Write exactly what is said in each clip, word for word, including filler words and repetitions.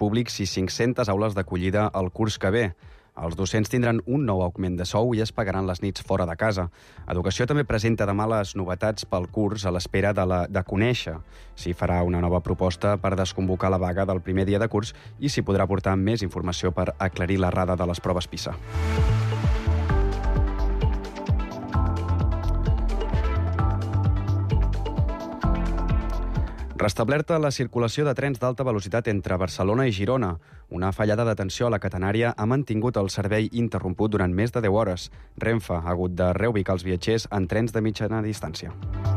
públics i cinc-centes aules d'acollida el curs que ve. Els docents tindran un nou augment de sou i es pagaran les nits fora de casa. Educació també presenta demà les novetats pel curs a l'espera de, la, de conèixer si farà una nova proposta per desconvocar la vaga del primer dia de curs i si podrà portar més informació per aclarir l'errada de les proves PISA. Restablerta la circulació de trens d'alta velocitat entre Barcelona i Girona. Una fallada de tensió a la catenària ha mantingut el servei interromput durant més de deu hores. Renfe ha hagut de reubicar els viatgers en trens de mitjana distància.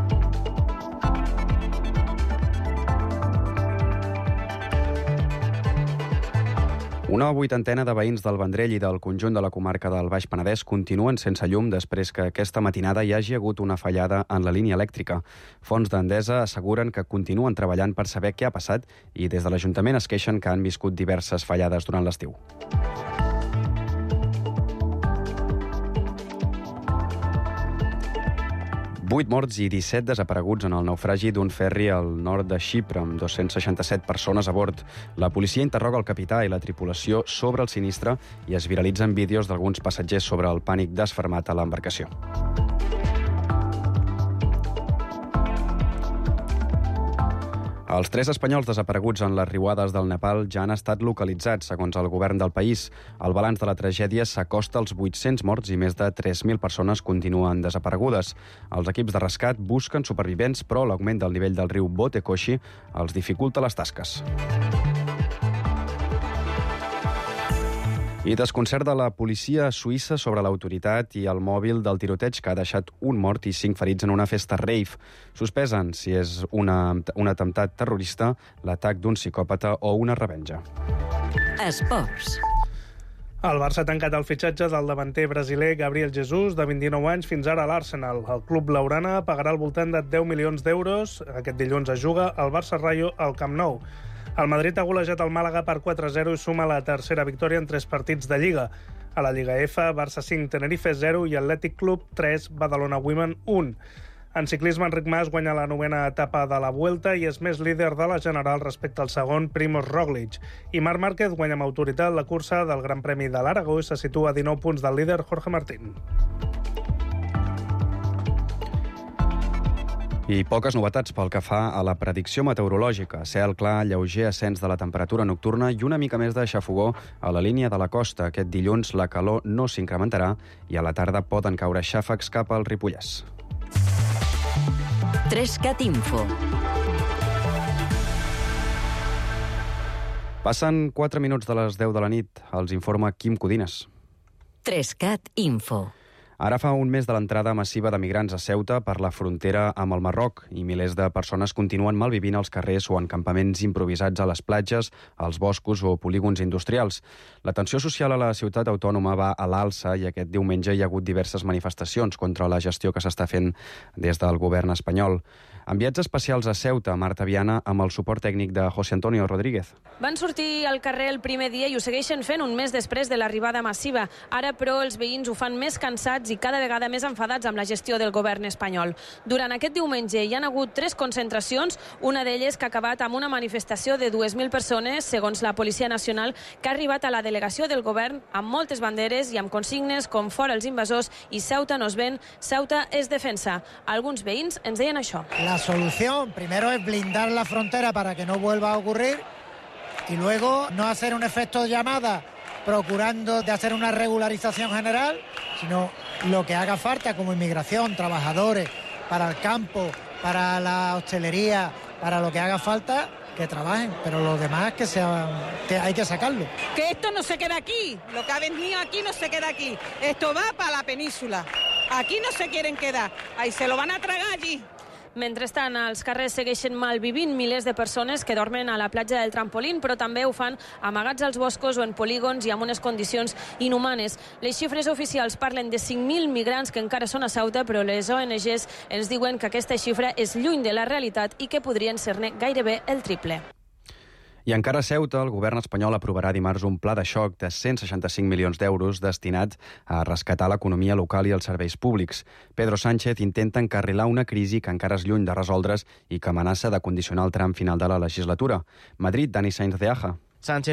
Una vuitantena de veïns del Vendrell i del conjunt de la comarca del Baix Penedès continuen sense llum després que aquesta matinada hi hagi hagut una fallada en la línia elèctrica. Fonts d'Endesa asseguren que continuen treballant per saber què ha passat i des de l'Ajuntament es queixen que han viscut diverses fallades durant l'estiu. Vuit morts i disset desapareguts en el naufragi d'un ferri al nord de Xipre, amb dos-cents seixanta-set persones a bord. La policia interroga el capità i la tripulació sobre el sinistre i es viralitzen vídeos d'alguns passatgers sobre el pànic desfermat a l'embarcació. Els tres espanyols desapareguts en les riuades del Nepal ja han estat localitzats, segons el govern del país. El balanç de la tragèdia s'acosta als vuit-cents morts i més de tres mil persones continuen desaparegudes. Els equips de rescat busquen supervivents, però l'augment del nivell del riu Botekoshi els dificulta les tasques. I desconcert de la policia suïssa sobre l'autoritat i el mòbil del tiroteig que ha deixat un mort i cinc ferits en una festa rave. Suspesen si és una, un atemptat terrorista, l'atac d'un psicòpata o una revenja. Esports. El Barça ha tancat el fitxatge del davanter brasiler Gabriel Jesus, de vint-i-nou anys, fins ara a l'Arsenal. El club blaugrana pagarà al voltant de deu milions d'euros. Aquest dilluns es juga el Barça-Rayo al Camp Nou. El Madrid ha golejat el Màlaga per quatre a zero i suma la tercera victòria en tres partits de Lliga. A la Lliga F, Barça cinc, Tenerife zero i Atlètic Club tres, Badalona Women un. En ciclisme, Enric Mas guanya la novena etapa de la Vuelta i és més líder de la general respecte al segon, Primož Roglič. I Marc Márquez guanya amb autoritat la cursa del Gran Premi de l'Aragó i se situa a dinou punts del líder Jorge Martín. I poques novetats pel que fa a la predicció meteorològica. Cel clar, lleuger ascens de la temperatura nocturna i una mica més de xafogó a la línia de la costa. Aquest dilluns la calor no s'incrementarà i a la tarda poden caure xàfecs cap al Ripollès. Trescat Info. Passen quatre minuts de les deu de la nit. Els informa Quim Codines. Trescat Info. Ara fa un mes de l'entrada massiva de migrants a Ceuta per la frontera amb el Marroc i milers de persones continuen malvivint als carrers o en campaments improvisats a les platges, als boscos o polígons industrials. La tensió social a la ciutat autònoma va a l'alça i aquest diumenge hi ha hagut diverses manifestacions contra la gestió que s'està fent des del govern espanyol. Enviats especials a Ceuta, Marta Viana, amb el suport tècnic de José Antonio Rodríguez. Van sortir al carrer el primer dia i ho segueixen fent un mes després de l'arribada massiva. Ara, però, els veïns ho fan més cansats i cada vegada més enfadats amb la gestió del govern espanyol. Durant aquest diumenge hi han hagut tres concentracions, una d'elles que ha acabat amb una manifestació de dues mil persones, segons la Policia Nacional, que ha arribat a la delegació del govern amb moltes banderes i amb consignes com fora els invasors i Ceuta nos ven, Ceuta es defensa. Alguns veïns ens deien això. La solución primero es blindar la frontera para que no vuelva a ocurrir y luego no hacer un efecto de llamada procurando de hacer una regularización general, sino lo que haga falta como inmigración, trabajadores, para el campo, para la hostelería, para lo que haga falta, que trabajen, pero los demás que sean, que hay que sacarlo. Que esto no se queda aquí, lo que ha venido aquí no se queda aquí, esto va para la península, aquí no se quieren quedar, ahí se lo van a tragar allí. Mentrestant, els carrers segueixen malvivint milers de persones que dormen a la platja del Trampolín, però també ho fan amagats als boscos o en polígons i amb unes condicions inhumanes. Les xifres oficials parlen de cinc mil migrants que encara són a Ceuta, però les O N Ges ens diuen que aquesta xifra és lluny de la realitat i que podrien ser-ne gairebé el triple. I encara a Ceuta, el govern espanyol aprovarà dimarts un pla de xoc de cent seixanta-cinc milions d'euros destinat a rescatar l'economia local i els serveis públics. Pedro Sánchez intenta encarrilar una crisi que encara és lluny de resoldre's i que amenaça de condicionar el tram final de la legislatura. Madrid, Dani Sainz de Aja. Sánchez